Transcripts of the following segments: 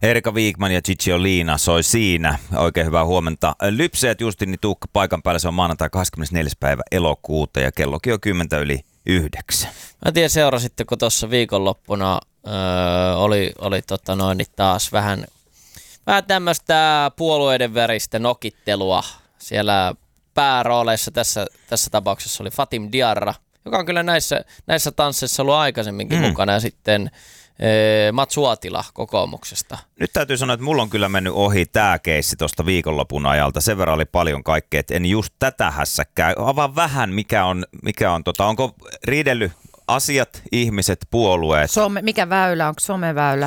Erika Viikman ja Gigi Liina soi siinä. Oikein hyvää huomenta. Lypsäjät Justin Tuukka paikan päällä. Se on maanantai 24. päivä elokuuta ja kellokin on 10:09. Mä tiedän, seurasitteko tuossa viikonloppuna oli taas vähän tämmöistä puolueiden väristä nokittelua. Siellä päärooleissa tässä tapauksessa oli Fatim Diarra, joka on kyllä näissä tansseissa ollut aikaisemminkin mukana, ja sitten Mats Uotila kokoomuksesta. Nyt täytyy sanoa, että mulla on kyllä mennyt ohi tää keissi tuosta viikonlopun ajalta. Sen verran oli paljon kaikkea, että en just tätä hässäkään. Avaa vähän, onko riidellyt asiat, ihmiset, puolueet? Mikä väylä? Onko someväylä?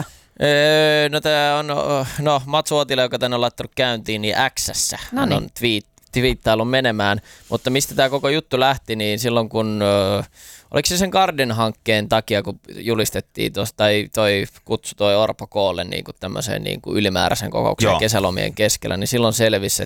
No tää on Mats Uotila, joka tänne on laittanut käyntiin, niin X:ssä. Hän on twiittailun menemään, mutta mistä tämä koko juttu lähti, niin silloin kun, oliko se sen Garden-hankkeen takia, kun julistettiin tuosta, tai kutsu toi Orpo koolle niin kuin tämmöiseen niin kuin ylimääräisen kokoukseen kesälomien keskellä, niin silloin selvisi,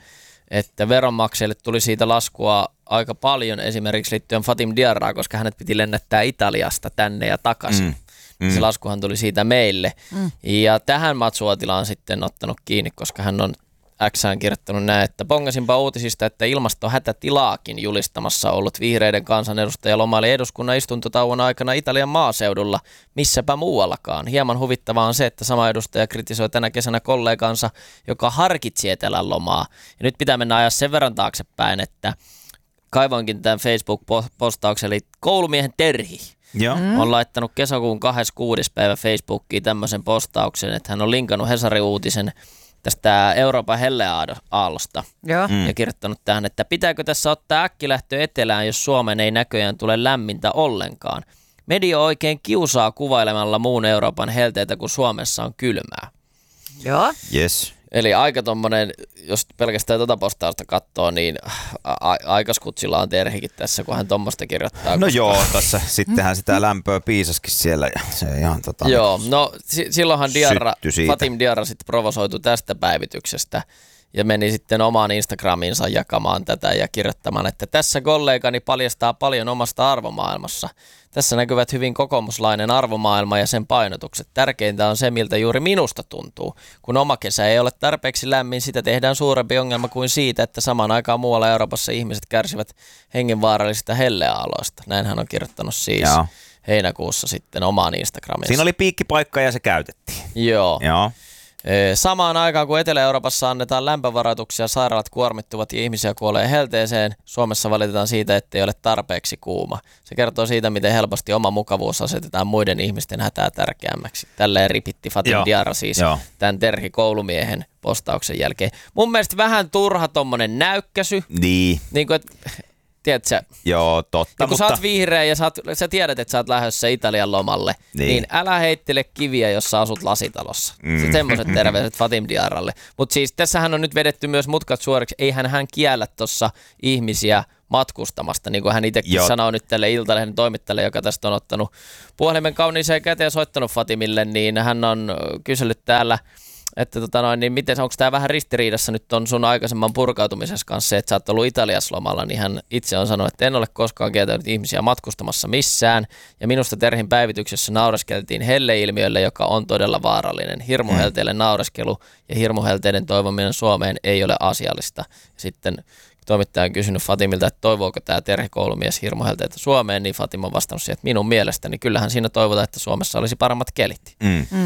että veronmaksajille tuli siitä laskua aika paljon esimerkiksi liittyen Fatim Diarraa, koska hänet piti lennättää Italiasta tänne ja takaisin. Se laskuhan tuli siitä meille. Ja tähän Mats Uotila on sitten ottanut kiinni, koska hän on X:ään kirjoittanut näin, että bongasinpa uutisista, että ilmastohätätilaakin julistamassa ollut vihreiden kansanedustaja lomaili eduskunnan istuntotauon aikana Italian maaseudulla, missäpä muuallakaan. Hieman huvittavaa on se, että sama edustaja kritisoi tänä kesänä kollegansa, joka harkitsi etelälomaa. Ja nyt pitää mennä ajaa sen verran taaksepäin, että kaivoinkin tämän Facebook-postauksen, eli koulumiehen Terhi on laittanut kesäkuun 26. päivä Facebookiin tämmöisen postauksen, että hän on linkannut Hesari-uutisen tästä Euroopan helleaallosta ja kirjoittanut tähän, että pitääkö tässä ottaa äkkilähtö etelään, jos Suomeen ei näköjään tule lämmintä ollenkaan. Media oikein kiusaa kuvailemalla muun Euroopan helteitä, kun Suomessa on kylmää. Joo. Yes. Eli aika tommonen, jos pelkästään tuota postausta katsoo, niin aikaskutsilla on Terhikin tässä, kun hän tommoista kirjoittaa. No joo, tässä sittenhän sitä lämpöä piisaskin siellä. Ja se ihan joo, no silloinhan Fatim Diarra sitten provosoitu tästä päivityksestä ja meni sitten omaan Instagramiinsa jakamaan tätä ja kirjoittamaan, että tässä kollegani paljastaa paljon omasta arvomaailmassa. Tässä näkyvät hyvin kokoomuslainen arvomaailma ja sen painotukset. Tärkeintä on se, miltä juuri minusta tuntuu. Kun oma kesä ei ole tarpeeksi lämmin, sitä tehdään suurempi ongelma kuin siitä, että samaan aikaan muualla Euroopassa ihmiset kärsivät hengenvaarallisista helleaaloista. Näin hän on kirjoittanut siis heinäkuussa sitten omaan Instagramiinsa. Siinä oli piikkipaikka ja se käytettiin. Joo. Samaan aikaan, kun Etelä-Euroopassa annetaan lämpövaroituksia, sairaalat kuormittuvat ja ihmisiä kuolee helteeseen, Suomessa valitetaan siitä, ettei ole tarpeeksi kuuma. Se kertoo siitä, miten helposti oma mukavuus asetetaan muiden ihmisten hätää tärkeämmäksi. Tälleen ripitti Fatim Diarra siis tämän Terhi koulumiehen postauksen jälkeen. Mun mielestä vähän turha tommonen näykkäsy. Niin kuin, tiedätkö? Joo, totta. Ja kun sä oot vihreä ja sä tiedät, että sä oot lähdössä Italian lomalle, niin älä heittele kiviä, jos sä asut lasitalossa. Semmoiset terveiset Fatim Diarralle. Mutta siis tässähän on nyt vedetty myös mutkat suoriksi. Eihän hän kiellä tuossa ihmisiä matkustamasta, niin kuin hän itsekin sanoo nyt tälle Iltalehden toimittajalle, joka tästä on ottanut puhelimen kauniiseen käteen ja soittanut Fatimille, niin hän on kysellyt täällä, että niin miten, onko tämä vähän ristiriidassa nyt on sun aikaisemman purkautumisessa kanssa se, että sä oot ollut Italiassa lomalla, niin hän itse on sanonut, että en ole koskaan kieltänyt ihmisiä matkustamassa missään, ja minusta Terhin päivityksessä naureskeltiin helleilmiölle, joka on todella vaarallinen. Hirmuhelteille naureskelu ja hirmuhelteiden toivominen Suomeen ei ole asiallista. Sitten toimittaja on kysynyt Fatimilta, että toivooko tämä Terhi koulumies hirmuhelteitä Suomeen, niin Fatim on vastannut siihen, että minun mielestäni kyllähän siinä toivotaan, että Suomessa olisi paremmat kelit.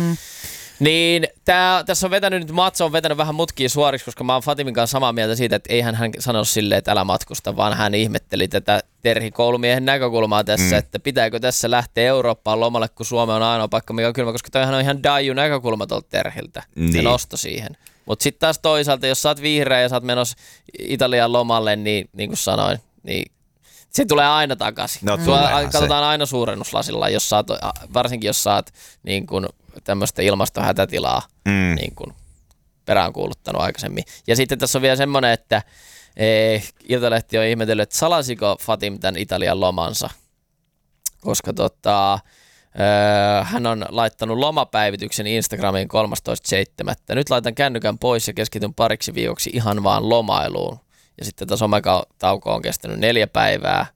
Niin, tässä on vetänyt nyt, Mats on vetänyt vähän mutkia suoriksi, koska mä oon Fatimin kanssa samaa mieltä siitä, että eihän hän sanonut silleen, että älä matkusta, vaan hän ihmetteli tätä Terhi-koulumiehen näkökulmaa tässä, että pitääkö tässä lähteä Eurooppaan lomalle, kun Suomi on ainoa paikka, mikä on kylmä, koska toihan on ihan daiju näkökulma tuolta Terhiltä, se nosto siihen. Mutta sitten taas toisaalta, jos sä oot vihreä ja sä oot menossa Italian lomalle, niin kuin sanoin, niin se tulee aina takaisin. Katsotaan aina suurennuslasilla, varsinkin jos sä oot niin kuin tämmöistä ilmastohätätilaa niin kuin peräänkuuluttanut aikaisemmin. Ja sitten tässä on vielä semmoinen, että Iltalehti on ihmetellyt, että salasiko Fatim tämän Italian lomansa, koska hän on laittanut lomapäivityksen Instagramiin 13.7. Nyt laitan kännykän pois ja keskityn pariksi viikoksi ihan vaan lomailuun. Ja sitten tämä sometauko on kestänyt 4 päivää.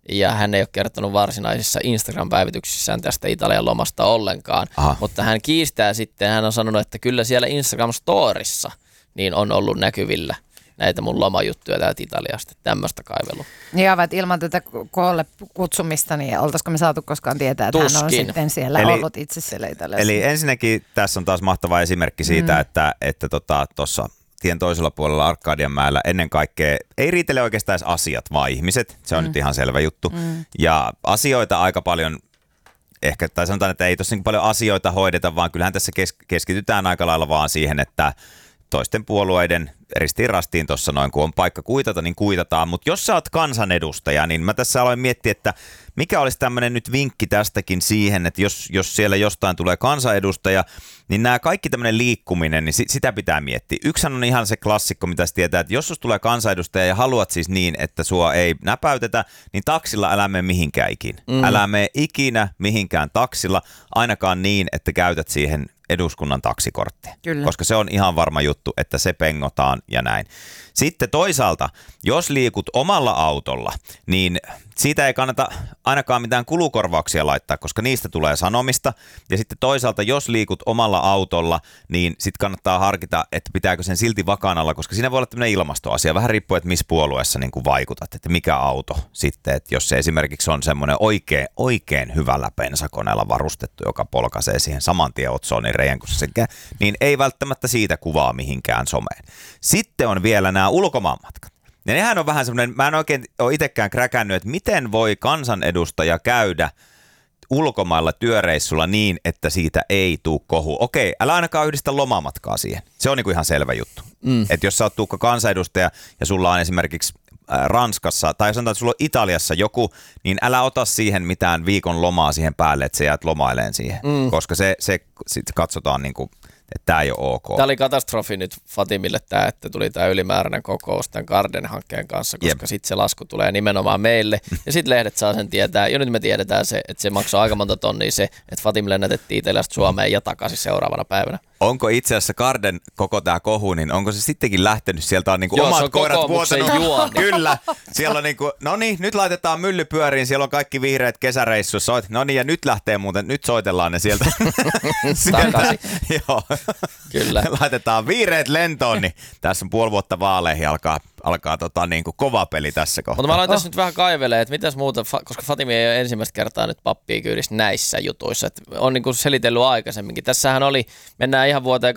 ja hän ei ole kertonut varsinaisissa Instagram-päivityksissään tästä Italian lomasta ollenkaan, mutta hän kiistää sitten, hän on sanonut, että kyllä siellä Instagram-storissa niin on ollut näkyvillä näitä mun lomajuttuja täältä Italiasta, tämmöistä kaivelua. Niin aivan, että ilman tätä koolle kutsumista, niin oltaisiko me saatu koskaan tietää, että hän on sitten siellä ollut itse siellä Italiassa. Eli ensinnäkin tässä on taas mahtava esimerkki siitä, että tuossa tien toisella puolella Arkadianmäellä ennen kaikkea ei riitele oikeastaan edes asiat, vaan ihmiset. Se on nyt ihan selvä juttu. Ja asioita aika paljon, ehkä, tai sanotaan, että ei tossa niin paljon asioita hoideta, vaan kyllähän tässä keskitytään aika lailla vaan siihen, että toisten puolueiden ristiin rastiin tuossa noin, kun on paikka kuitata, niin kuitataan. Mutta jos sä oot kansanedustaja, niin mä tässä aloin miettiä, että mikä olisi tämmöinen nyt vinkki tästäkin siihen, että jos siellä jostain tulee kansanedustaja, niin nämä kaikki tämmöinen liikkuminen, niin sitä pitää miettiä. Yksihän on ihan se klassikko, mitä se tietää, että jos sus tulee kansanedustaja ja haluat siis niin, että sua ei näpäytetä, niin taksilla älä mene mihinkään ikinä. Älä mene ikinä mihinkään taksilla, ainakaan niin, että käytät siihen eduskunnan taksikorttia. Kyllä. Koska se on ihan varma juttu, että se pengotaan ja näin. Sitten toisaalta, jos liikut omalla autolla, niin siitä ei kannata ainakaan mitään kulukorvauksia laittaa, koska niistä tulee sanomista. Ja sitten toisaalta, jos liikut omalla autolla, niin sitten kannattaa harkita, että pitääkö sen silti vakaan alla, koska siinä voi olla tämmöinen ilmastoasia. Vähän riippuu, että missä puolueessa niin kuin vaikutat, että mikä auto sitten. Että jos se esimerkiksi on semmoinen oikein hyvällä bensakoneella varustettu, joka polkaisee siihen saman tien otsoon reijän kuin se, niin ei välttämättä siitä kuvaa mihinkään someen. Sitten on vielä nämä ulkomaanmatkat. Ja nehän on vähän semmoinen, mä en oikein ole itsekään kräkännyt, että miten voi kansanedustaja käydä ulkomailla työreissulla niin, että siitä ei tule kohu. Okei, älä ainakaan yhdistä lomamatkaa siihen. Se on niinku ihan selvä juttu. Että jos sä oot Tuukka kansanedustaja ja sulla on esimerkiksi Ranskassa, tai sanotaan, että sulla on Italiassa joku, niin älä ota siihen mitään viikon lomaa siihen päälle, että sä jäät lomaileen siihen. Koska se sit katsotaan niinku, että tämä ei ole ok. Tämä oli katastrofi nyt Fatimille tämä, että tuli tämä ylimääräinen kokous tämän Garden-hankkeen kanssa, koska sitten se lasku tulee nimenomaan meille. Ja sitten lehdet saa sen tietää. Jo nyt me tiedetään se, että se maksaa aika monta tonnia se, että Fatim lennätettiin Italiasta Suomeen ja takaisin seuraavana päivänä. Onko itse asiassa Garden koko tämä kohu, niin onko se sittenkin lähtenyt? Sieltä on niinku omat koirat vuotanut. Kyllä. Siellä on niinku, no niin, nyt laitetaan mylly pyöriin, siellä on kaikki vihreät kesäreissussa. No niin, ja nyt lähtee muuten, nyt soitellaan ne sieltä. Takaisin. Joo. Kyllä. Laitetaan vihreät lentoon, niin tässä on puoli vuotta vaaleihin alkaa niinku kova peli tässä kohtaa. Mutta mä aloin tässä nyt vähän kaivelemaan, että mitäs muuta, koska Fatimi ei ole ensimmäistä kertaa nyt pappia kyydissä näissä jutuissa. Et on niinku selitellyt aikaisemminkin. Tässähän oli, mennään ihan vuoteen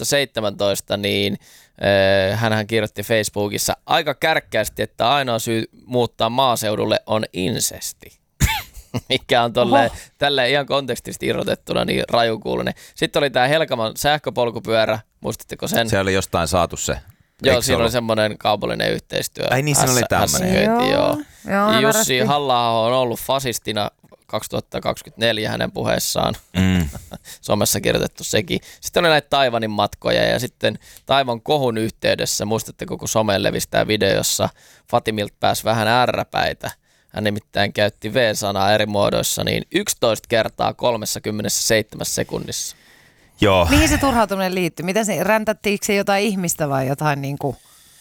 2017, niin hänhän kirjoitti Facebookissa aika kärkkäästi, että ainoa syy muuttaa maaseudulle on insesti. Mikä on tälleen ihan kontekstista irrotettuna niin rajukuulunen. Sitten oli tämä Helkaman sähköpolkupyörä, muistatteko sen? Se oli jostain saatu se. Joo, siinä oli semmoinen kaupallinen yhteistyö. Ai niin, siinä oli tämmöinen. Joo, Jussi Halla-aho on ollut fasistina 2024 hänen puheessaan. Somessa kirjoitettu sekin. Sitten oli näitä Taiwanin matkoja ja sitten Taiwan kohun yhteydessä, muistatteko kun someen levistää video, jossa Fatimilta pääsi vähän ärräpäitä. Hän nimittäin käytti V-sanaa eri muodoissa niin 11 kertaa 37 sekunnissa. Joo. Mihin se turhautuminen liittyy? Miten se, räntättiinkö se jotain ihmistä vai jotain niinku,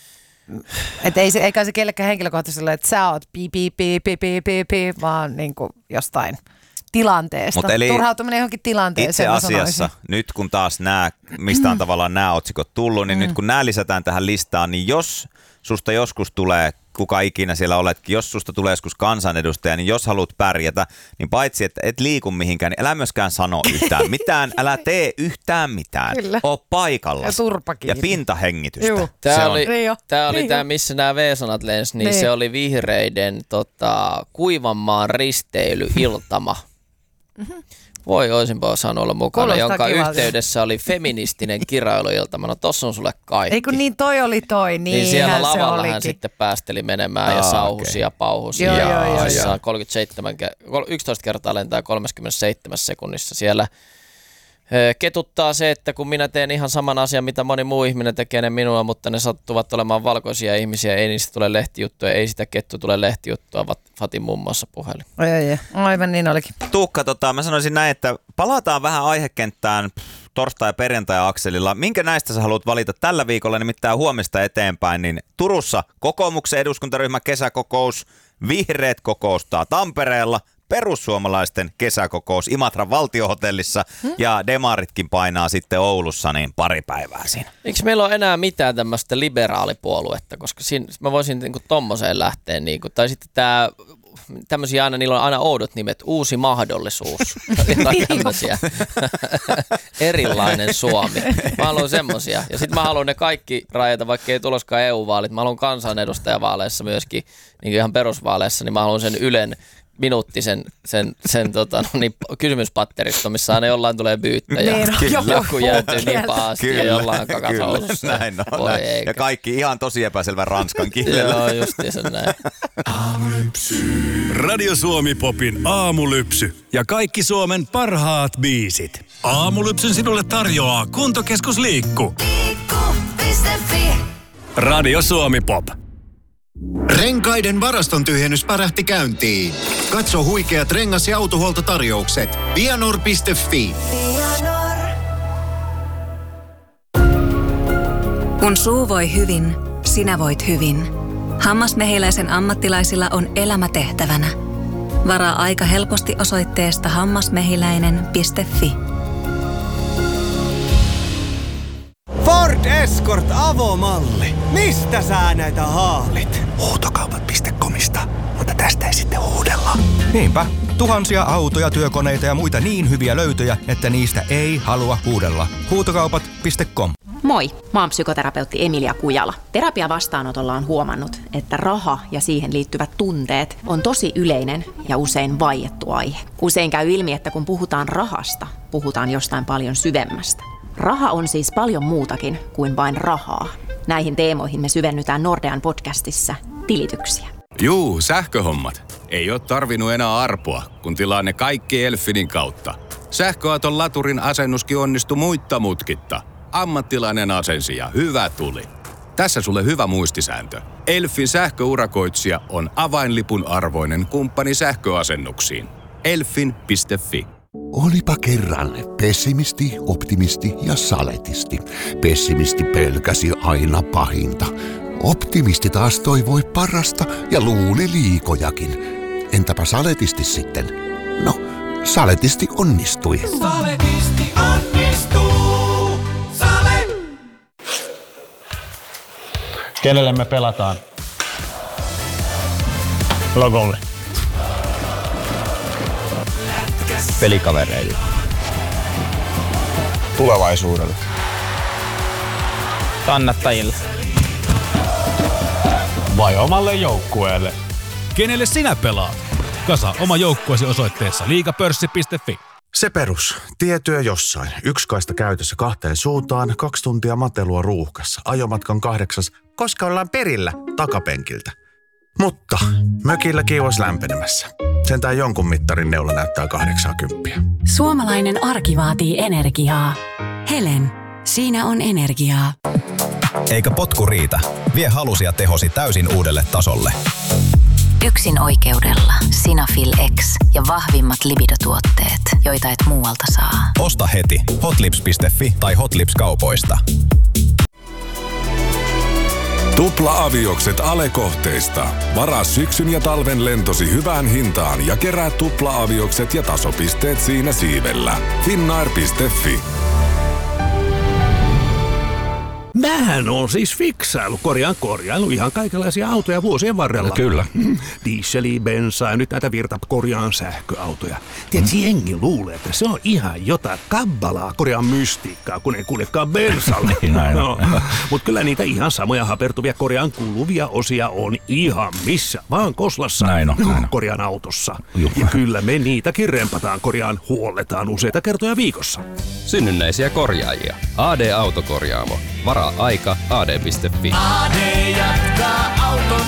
että eikä se kellekään henkilökohtaisella, että sä oot pi, vaan niinku jostain tilanteesta. Eli turhautuminen johonkin tilanteeseen. Itse asiassa nyt kun taas mistä on tavallaan nämä otsikot tullut, niin nyt kun nämä lisätään tähän listaan, niin jos susta joskus tulee, kuka ikinä siellä oletkin, jos susta tulee joskus kansanedustaja, niin jos haluat pärjätä, niin paitsi että et liiku mihinkään, niin älä myöskään sano yhtään mitään, älä tee yhtään mitään. Kyllä. Oo paikalla. Ja pintahengitystä. Juu. Tämä oli tämä, missä nämä V-sanat lensi, niin se oli vihreiden Kuivanmaan risteilyiltama. Voi, olisinpa saanut olla mukana, kuulostaa jonka kivalta. Yhteydessä oli feministinen kirailuiltama. No tossa on sulle kaikki. Ei kun niin toi oli toi, niin siellä lavalla hän sitten päästeli menemään ja sauhusi ja pauhusi. Ja 11 kertaa lentää 37 sekunnissa siellä. Ketuttaa se, että kun minä teen ihan saman asian, mitä moni muu ihminen tekee ne minua, mutta ne sattuvat olemaan valkoisia ihmisiä, ei niistä tule lehtijuttuja, ei sitä kettu tule lehtijuttua, Fatin muun muassa puhelin. Aivan niin olikin. Tuukka, mä sanoisin näin, että palataan vähän aihekenttään torstai- ja perjantai-akselilla. Minkä näistä sä haluat valita tällä viikolla, nimittäin huomista eteenpäin, niin Turussa kokoomuksen eduskuntaryhmän kesäkokous, Vihreät kokoustaa Tampereella, perussuomalaisten kesäkokous Imatran valtiohotellissa ja demaritkin painaa sitten Oulussa niin pari päivää siinä. Eikö meillä ole enää mitään tämmöistä liberaalipuoluetta, koska mä voisin niin kuin tommoseen lähteä, niin kuin, tai sitten tämmöisiä aina, niillä on aina oudot nimet, uusi mahdollisuus, jotain tämmöisiä, erilainen Suomi. Mä haluan semmosia. Ja sitten mä haluan ne kaikki rajata, vaikka ei tuloskaan EU-vaalit. Mä haluan kansanedustajavaaleissa myöskin, niin ihan perusvaaleissa, niin mä haluan sen Ylen minuuttisen kysymyspatteristo, missä aina jollain tulee byyttä ja joku jäätyy niin pahasti ja jollain kakasousussa. Näin on. Ja kaikki ihan tosi epäselvän ranskan kielellä. Joo, justiinsa näin. Radio Suomi Popin aamulypsy ja kaikki Suomen parhaat biisit. Aamulypsyn sinulle tarjoaa Kuntokeskus Liikku. Liikku.fi. Radio Suomi Pop. Renkaiden varaston tyhjennys pärähti käyntiin. Katso huikeat rengas- ja autohuoltotarjoukset. Vianor.fi. Kun suu voi hyvin, sinä voit hyvin. Hammasmehiläisen ammattilaisilla on elämä tehtävänä. Varaa aika helposti osoitteesta hammasmehiläinen.fi. Ford Escort avomalli. Mistä sä näitä haalit? Huutokaupat.comista, mutta tästä ei sitten huudella. Niinpä. Tuhansia autoja, työkoneita ja muita niin hyviä löytöjä, että niistä ei halua huudella. Huutokaupat.com. Moi, mä oon psykoterapeutti Emilia Kujala. Terapiavastaanotolla on huomannut, että raha ja siihen liittyvät tunteet on tosi yleinen ja usein vaiettu aihe. Usein käy ilmi, että kun puhutaan rahasta, puhutaan jostain paljon syvemmästä. Raha on siis paljon muutakin kuin vain rahaa. Näihin teemoihin me syvennytään Nordean podcastissa Tilityksiä. Juu, sähköhommat. Ei oo tarvinnut enää arpoa, kun tilaa ne kaikki Elfinin kautta. Sähköauton laturin asennuskin onnistui muitta mutkitta. Ammattilainen asensi ja hyvä tuli. Tässä sulle hyvä muistisääntö. Elfin sähköurakoitsija on avainlipun arvoinen kumppani sähköasennuksiin. Elfin.fi. Olipa kerran pessimisti, optimisti ja saletisti. Pessimisti pelkäsi aina pahinta. Optimisti taas toivoi parasta ja luuli liikojakin. Entäpä saletisti sitten? No, saletisti onnistui. Saletisti onnistuu. Kenelle me pelataan? Logolle. Pelikavereille. Tulevaisuudelle. Kannattajille. Vai omalle joukkueelle? Kenelle sinä pelaat? Kasa oma joukkueesi osoitteessa liigapörssi.fi. Se perus. Tietyö jossain. Yksi kaista käytössä 2 suuntaan, 2 tuntia matelua ruuhkassa. Ajomatkan 8, koska ollaan perillä takapenkiltä. Mutta mökilläkin olisi lämpenemässä. Sentään jonkun mittarin neula näyttää 80. Suomalainen arki vaatii energiaa. Helen, siinä on energiaa. Eikä potku riitä. Vie halusi ja tehosi täysin uudelle tasolle. Yksin oikeudella Sinafil X ja vahvimmat libidotuotteet, joita et muualta saa. Osta heti hotlips.fi tai Hotlips-kaupoista. Tupla-aviokset Ale-kohteista. Varaa syksyn ja talven lentosi hyvään hintaan ja kerää tupla-aviokset ja tasopisteet siinä siivellä. Finnair.fi. Mähän on siis fiksailu, korjailu ihan kaikenlaisia autoja vuosien varrella. No kyllä. Dieseliä, bensaa ja nyt näitä korjaan sähköautoja. Tiedätkö, jengi luulee, että se on ihan jotain kabbalaa, korjaan mystiikkaa, kun ei kuljekaan bensalla. No, mutta kyllä niitä ihan samoja hapertuvia korjaan kuluvia osia on ihan missä vaan Koslassa. Näin on. Korjaan autossa. Ja kyllä me niitäkin rempataan, huolletaan useita kertoja viikossa. Synnynnäisiä korjaajia. AD-autokorjaamo. Varaa aika ad.fi. AD jatkaa auton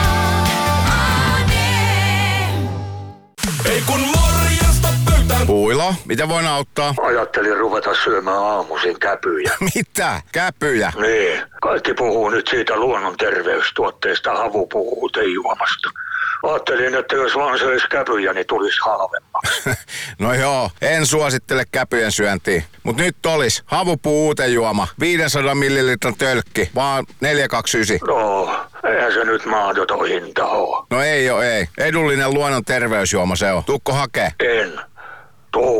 matkaa. AD. Ei kun morjesta pöytään. Puuilla Tuilo, mitä voin auttaa? Ajattelin ruveta syömään aamuisin käpyjä. Mitä? Käpyjä? Niin. Kaikki puhuu nyt siitä luonnon terveystuotteesta havupuutejuomasta. Ajattelin, että jos vaan söisi käpyjä, niin tulisi halvemmaksi. No joo, en suosittele käpyjen syöntiä. Mut nyt olis havupuutejuoma, 500 millilitran tölkki, vaan 4,29. No, eihän se nyt mahdoton hinta oo. No ei. Edullinen luonnon terveysjuoma se on. Tuukko hakee? En. Tuu.